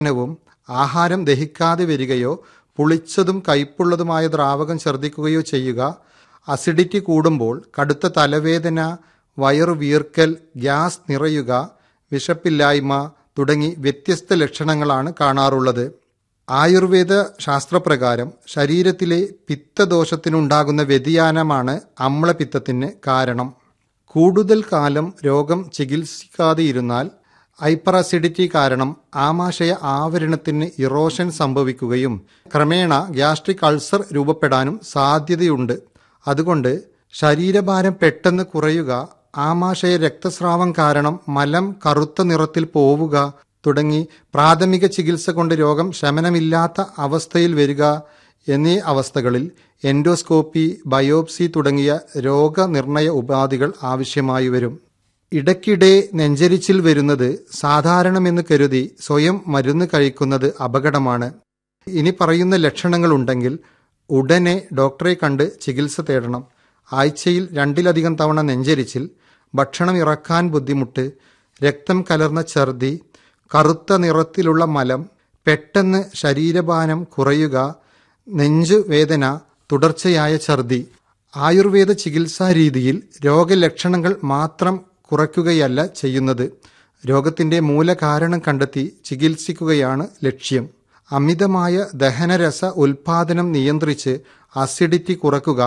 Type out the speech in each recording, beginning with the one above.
വും ആഹാരം ദഹിക്കാതെ വരികയോ പുളിച്ചതും കയ്പുള്ളതുമായ ദ്രാവകം ഛർദ്ദിക്കുകയോ ചെയ്യുക, അസിഡിറ്റി കൂടുമ്പോൾ കടുത്ത തലവേദന, വയറു വീർക്കൽ, ഗ്യാസ് നിറയുക, വിശപ്പില്ലായ്മ തുടങ്ങി വ്യത്യസ്ത ലക്ഷണങ്ങളാണ് കാണാറുള്ളത്. ആയുർവേദ ശാസ്ത്രപ്രകാരം ശരീരത്തിലെ പിത്തദോഷത്തിനുണ്ടാകുന്ന വ്യതിയാനമാണ് അമ്ലപിത്തത്തിന് കാരണം. കൂടുതൽ കാലം രോഗം ചികിത്സിക്കാതെയിരുന്നാൽ ഹൈപ്പർ അസിഡിറ്റി കാരണം ആമാശയ ആവരണത്തിന് ഇറോഷൻ സംഭവിക്കുകയും ക്രമേണ ഗ്യാസ്ട്രിക് അൾസർ രൂപപ്പെടാനും സാധ്യതയുണ്ട്. അതുകൊണ്ട് ശരീരഭാരം പെട്ടെന്ന് കുറയുക, ആമാശയ രക്തസ്രാവം കാരണം മലം കറുത്ത നിറത്തിൽ പോവുക തുടങ്ങി പ്രാഥമിക ചികിത്സ കൊണ്ട് രോഗം ശമനമില്ലാത്ത അവസ്ഥയിൽ വരിക എന്നീ അവസ്ഥകളിൽ എൻഡോസ്കോപ്പി, ബയോപ്സി തുടങ്ങിയ രോഗനിർണയ ഉപാധികൾ ആവശ്യമായി വരും. ഇടയ്ക്കിടെ നെഞ്ചരിച്ചിൽ വരുന്നത് സാധാരണമെന്ന് കരുതി സ്വയം മരുന്ന് കഴിക്കുന്നത് അപകടമാണ്. ഇനി പറയുന്ന ലക്ഷണങ്ങളുണ്ടെങ്കിൽ ഉടനെ ഡോക്ടറെ കണ്ട് ചികിത്സ തേടണം. ആഴ്ചയിൽ 2 തവണ നെഞ്ചരിച്ചിൽ, ഭക്ഷണം ഇറക്കാൻ ബുദ്ധിമുട്ട്, രക്തം കലർന്ന ഛർദി, കറുത്ത നിറത്തിലുള്ള മലം, പെട്ടെന്ന് ശരീരഭാരം കുറയുക, നെഞ്ചുവേദന, തുടർച്ചയായ ഛർദി. ആയുർവേദ ചികിത്സാ രീതിയിൽ രോഗലക്ഷണങ്ങൾ മാത്രം കുറയ്ക്കുകയല്ല ചെയ്യുന്നത്, രോഗത്തിന്റെ മൂലകാരണം കണ്ടെത്തി ചികിത്സിക്കുകയാണ് ലക്ഷ്യം. അമിതമായ ദഹനരസ ഉൽപാദനം നിയന്ത്രിച്ച് അസിഡിറ്റി കുറയ്ക്കുക,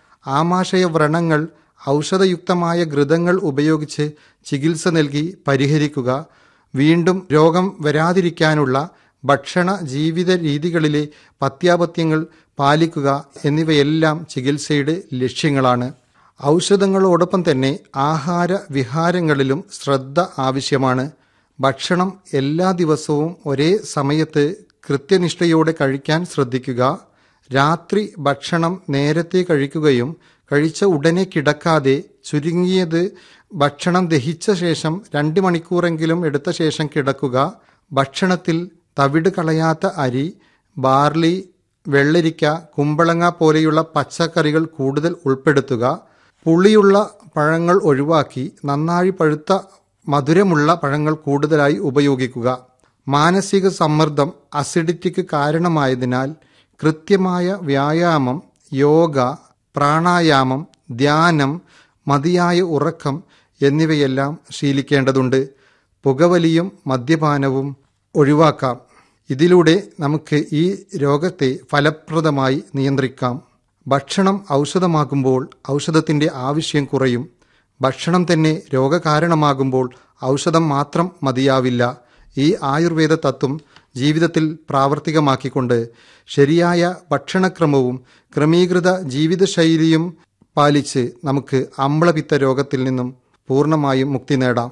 ആമാശയ വ്രണങ്ങൾ ഔഷധയുക്തമായ ഘൃതങ്ങൾ ഉപയോഗിച്ച് ചികിത്സ നൽകി പരിഹരിക്കുക, വീണ്ടും രോഗം വരാതിരിക്കാനുള്ള ഭക്ഷണ ജീവിത രീതികളിലെ പഥ്യാപഥ്യങ്ങൾ പാലിക്കുക എന്നിവയെല്ലാം ചികിത്സയുടെ ലക്ഷ്യങ്ങളാണ്. ഔഷധങ്ങളോടൊപ്പം തന്നെ ആഹാര വിഹാരങ്ങളിലും ശ്രദ്ധ ആവശ്യമാണ്. ഭക്ഷണം എല്ലാ ദിവസവും ഒരേ സമയത്ത് കൃത്യനിഷ്ഠയോടെ കഴിക്കാൻ ശ്രദ്ധിക്കുക. രാത്രി ഭക്ഷണം നേരത്തെ കഴിക്കുകയും കഴിച്ച ഉടനെ കിടക്കാതെ ചുരുങ്ങിയത് ഭക്ഷണം ദഹിച്ച ശേഷം 2 മണിക്കൂറെങ്കിലും എടുത്ത ശേഷം കിടക്കുക. ഭക്ഷണത്തിൽ തവിട് കളയാത്ത അരി, ബാർലി, വെള്ളരിക്ക, കുമ്പളങ്ങ പോലെയുള്ള പച്ചക്കറികൾ കൂടുതൽ ഉൾപ്പെടുത്തുക. പുളിയുള്ള പഴങ്ങൾ ഒഴിവാക്കി നന്നായി പഴുത്ത മധുരമുള്ള പഴങ്ങൾ കൂടുതലായി ഉപയോഗിക്കുക. മാനസിക സമ്മർദ്ദം അസിഡിറ്റിക്ക് കാരണമായതിനാൽ കൃത്യമായ വ്യായാമം, യോഗ, പ്രാണായാമം, ധ്യാനം, മതിയായ ഉറക്കം എന്നിവയെല്ലാം ശീലിക്കേണ്ടതുണ്ട്. പുകവലിയും മദ്യപാനവും ഒഴിവാക്കാം. ഇതിലൂടെ നമുക്ക് ഈ രോഗത്തെ ഫലപ്രദമായി നിയന്ത്രിക്കാം. ഭക്ഷണം ഔഷധമാകുമ്പോൾ ഔഷധത്തിന്റെ ആവശ്യം കുറയും. ഭക്ഷണം തന്നെ രോഗകാരണമാകുമ്പോൾ ഔഷധം മാത്രം മതിയാവില്ല. ഈ ആയുർവേദ തത്വം ജീവിതത്തിൽ പ്രാവർത്തികമാക്കിക്കൊണ്ട് ശരിയായ ഭക്ഷണക്രമവും ക്രമീകൃത ജീവിതശൈലിയും പാലിച്ച് നമുക്ക് അമ്ലപിത്ത രോഗത്തിൽ നിന്നും പൂർണ്ണമായും മുക്തി നേടാം.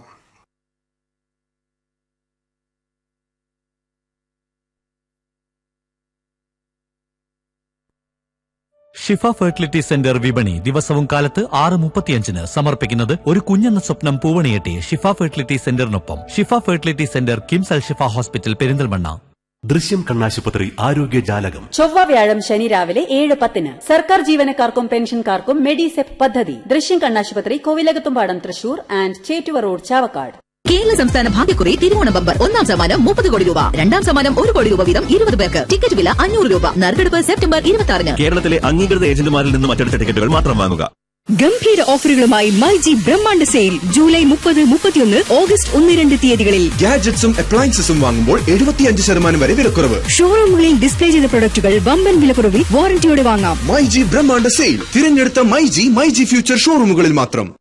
ഷിഫ ഫെർട്ടിലിറ്റി സെന്റർ വിപണി ദിവസവും കാലത്ത് 6:35 സമർപ്പിക്കുന്നത് ഒരു കുഞ്ഞെന്ന സ്വപ്നം പൂവണിയെട്ടി ഷിഫ ഫെർട്ടിലിറ്റി സെന്ററിനൊപ്പം. ഷിഫ ഫെർട്ടിലിറ്റി സെന്റർ കിംസ് അൽ ഷിഫ ഹോസ്പിറ്റൽ പെരിന്തൽമണ്ണ. ദൃശ്യം കണ്ണാശുപത്രി ആരോഗ്യ ജാലകം ചൊവ്വ വ്യാഴം ശനി രാവിലെ 7:10. സർക്കാർ ജീവനക്കാർക്കും പെൻഷൻകാർക്കും മെഡിസെപ് പദ്ധതി. ദൃശ്യം കണ്ണാശുപത്രി, കോവിലകത്തുംപാടം, തൃശൂർ ആൻഡ് ചേറ്റുവ റോഡ്, ചാവക്കാട്. കേരള സംസ്ഥാന ഭാഗ്യക്കുറി തിരുവോണ ബമ്പർ. 1ാം സമ്മാനം 30 കോടി രൂപ, 2ാം സമ്മാനം 1 കോടി രൂപ വീതം 20 പേർക്ക്. ടിക്കറ്റ് വില 500 രൂപ. നറുക്കെടുപ്പ് സെപ്റ്റംബർ 26. കേരളത്തിലെ അംഗീകൃത ഏജന്റുമാരിൽ നിന്നും മറ്റെടുത്ത ടിക്കറ്റുകൾ മാത്രം വാങ്ങുക. ഗംഭീര ഓഫറുകളുമായി മൈജി ബ്രഹ്മാണ്ഡ സെയിൽ ജൂലൈ 30, 31, ഓഗസ്റ്റ് 1, 2 തീയതികളിൽ. ഗാഡ്ജറ്റ്സും അപ്ലയൻസസും വാങ്ങുമ്പോൾ 75% വരെ വിലക്കുറവ്. ഷോറൂമുകളിൽ ഡിസ്പ്ലേ ചെയ്ത പ്രൊഡക്റ്റുകൾ വമ്പൻ വിലക്കുറവിൽ വാറന്റിയോടെ വാങ്ങാം. മൈജി ബ്രഹ്മാണ്ഡ സെയിൽ തിരഞ്ഞെടുത്ത മൈജി ഫ്യൂച്ചർ ഷോറൂമുകളിൽ മാത്രം.